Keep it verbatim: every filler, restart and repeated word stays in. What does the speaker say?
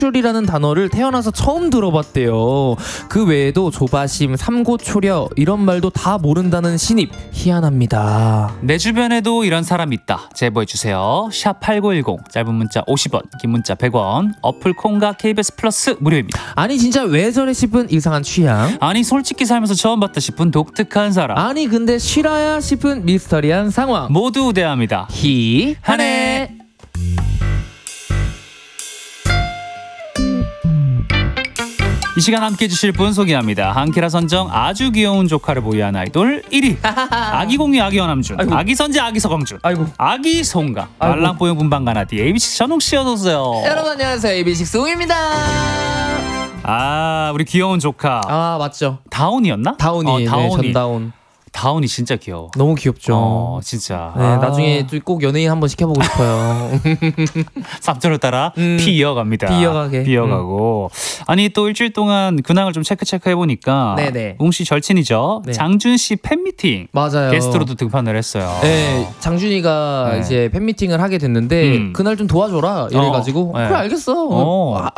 이라는 단어를 태어나서 처음 들어봤대요. 그 외에도 조바심, 삼고초려 이런 말도 다 모른다는 신입 희한합니다. 내 주변에도 이런 사람 있다. 제보해주세요. 샵 팔구일공 짧은 문자 오십 원 긴 문자 백 원 어플 콩과 케이비에스 플러스 무료입니다. 아니 진짜 왜 저래 싶은 이상한 취향, 아니 솔직히 살면서 처음 봤다 싶은 독특한 사람, 아니 근데 실화야 싶은 미스터리한 상황 모두 우대합니다. 희한해. 이 시간 함께 해주실 분 소개합니다. 한키라 선정 아주 귀여운 조카를 보유한 아이돌 일 위 아기 공유 아기 연남준, 아이고. 아기 선재 아기 서광준, 아이고. 아기 송강, 아이고. 말랑뽀용 분방가나디 에이비식스 전웅씨 어서오세요. 여러분 안녕하세요, 에이비식스 웅입니다. 아 우리 귀여운 조카 아 맞죠, 다운이었나? 다운이. 어, 네, 다운이. 전다운 다운이 진짜 귀여워. 너무 귀엽죠. 어 진짜. 네, 아. 나중에 또 꼭 연예인 한번 시켜보고 싶어요. 삽절을 따라 음, 피 이어갑니다. 피 이어가게. 피 이어가고. 아니 또 일주일 동안 근황을 좀 체크 체크 해보니까 네네. 웅씨 절친이죠. 네. 장준 씨 팬미팅 맞아요. 게스트로도 등판을 했어요. 네, 장준이가 네. 이제 팬미팅을 하게 됐는데 음. 그날 좀 도와줘라 이래가지고 어, 네. 그래 알겠어. 어. 아,